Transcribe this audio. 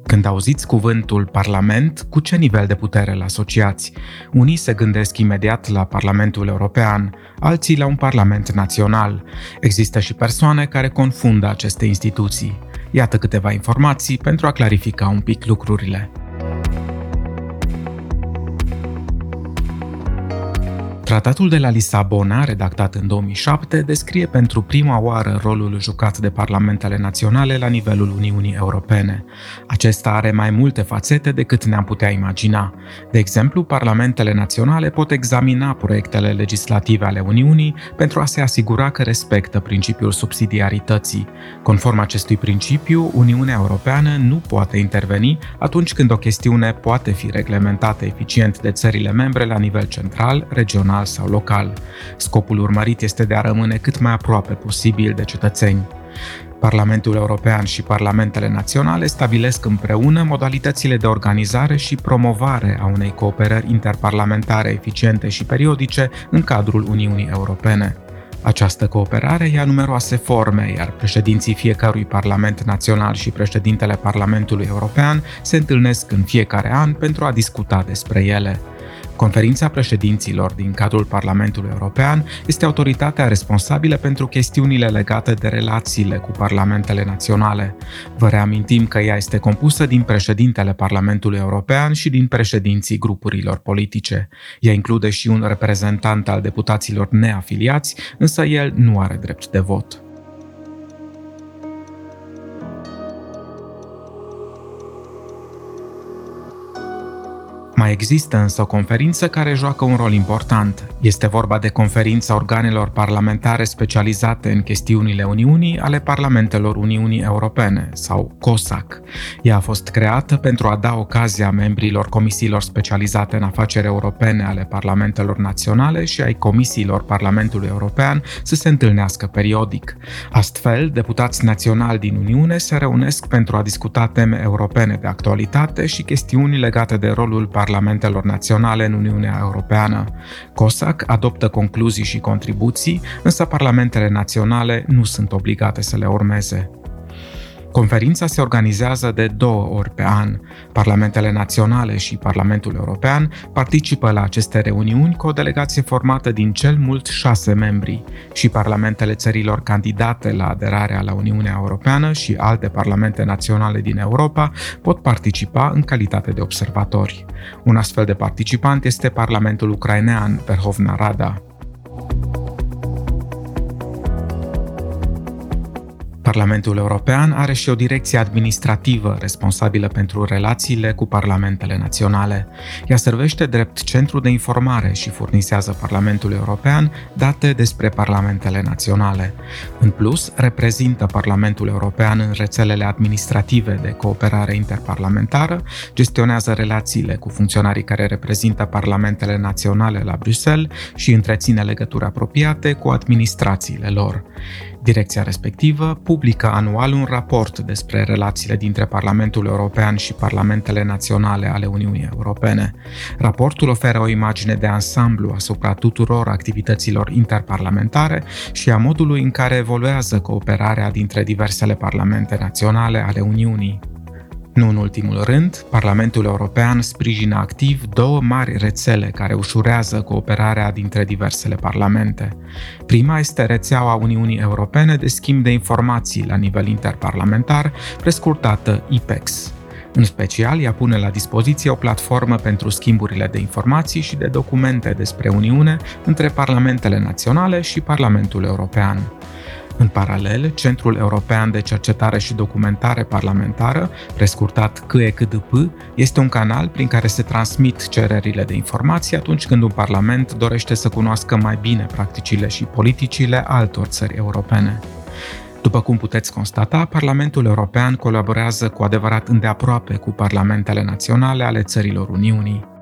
Când auziți cuvântul Parlament, cu ce nivel de putere îl asociați? Unii se gândesc imediat la Parlamentul European, alții la un Parlament național. Există și persoane care confundă aceste instituții. Iată câteva informații pentru a clarifica un pic lucrurile. Tratatul de la Lisabona, redactat în 2007, descrie pentru prima oară rolul jucat de parlamentele naționale la nivelul Uniunii Europene. Acesta are mai multe fațete decât ne-am putea imagina. De exemplu, parlamentele naționale pot examina proiectele legislative ale Uniunii pentru a se asigura că respectă principiul subsidiarității. Conform acestui principiu, Uniunea Europeană nu poate interveni atunci când o chestiune poate fi reglementată eficient de țările membre la nivel central, regional sau local. Scopul urmărit este de a rămâne cât mai aproape posibil de cetățeni. Parlamentul European și parlamentele naționale stabilesc împreună modalitățile de organizare și promovare a unei cooperări interparlamentare eficiente și periodice în cadrul Uniunii Europene. Această cooperare ia numeroase forme, iar președinții fiecărui parlament național și președintele Parlamentului European se întâlnesc în fiecare an pentru a discuta despre ele. Conferința președinților din cadrul Parlamentului European este autoritatea responsabilă pentru chestiunile legate de relațiile cu parlamentele naționale. Vă reamintim că ea este compusă din președintele Parlamentului European și din președinții grupurilor politice. Ea include și un reprezentant al deputaților neafiliați, însă el nu are drept de vot. Mai există însă o conferință care joacă un rol important. Este vorba de Conferința Organelor Parlamentare Specializate în Chestiunile Uniunii ale Parlamentelor Uniunii Europene, sau COSAC. Ea a fost creată pentru a da ocazia membrilor comisiilor specializate în afaceri europene ale Parlamentelor Naționale și ai comisiilor Parlamentului European să se întâlnească periodic. Astfel, deputați naționali din Uniune se reunesc pentru a discuta teme europene de actualitate și chestiuni legate de rolul parlamentelor naționale în Uniunea Europeană. COSAC adoptă concluzii și contribuții, însă parlamentele naționale nu sunt obligate să le urmeze. Conferința se organizează de 2 ori pe an. Parlamentele naționale și Parlamentul European participă la aceste reuniuni cu o delegație formată din cel mult 6 membri și parlamentele țărilor candidate la aderarea la Uniunea Europeană și alte parlamente naționale din Europa pot participa în calitate de observatori. Un astfel de participant este Parlamentul ucrainean, Verhovna Rada. Parlamentul European are și o direcție administrativă responsabilă pentru relațiile cu parlamentele naționale. Ea servește drept centru de informare și furnizează Parlamentului European date despre parlamentele naționale. În plus, reprezintă Parlamentul European în rețelele administrative de cooperare interparlamentară, gestionează relațiile cu funcționarii care reprezintă parlamentele naționale la Bruxelles și întreține legături apropiate cu administrațiile lor. Direcția respectivă publică anual un raport despre relațiile dintre Parlamentul European și parlamentele naționale ale Uniunii Europene. Raportul oferă o imagine de ansamblu asupra tuturor activităților interparlamentare și a modului în care evoluează cooperarea dintre diversele parlamente naționale ale Uniunii. Nu în ultimul rând, Parlamentul European sprijină activ 2 mari rețele care ușurează cooperarea dintre diversele parlamente. Prima este rețeaua Uniunii Europene de schimb de informații la nivel interparlamentar, prescurtată IPEX. În special, ea pune la dispoziție o platformă pentru schimburile de informații și de documente despre Uniune între parlamentele naționale și Parlamentul European. În paralel, Centrul European de Cercetare și Documentare Parlamentară, prescurtat CECDP, este un canal prin care se transmit cererile de informații atunci când un parlament dorește să cunoască mai bine practicile și politicile altor țări europene. După cum puteți constata, Parlamentul European colaborează cu adevărat îndeaproape cu parlamentele naționale ale țărilor Uniunii.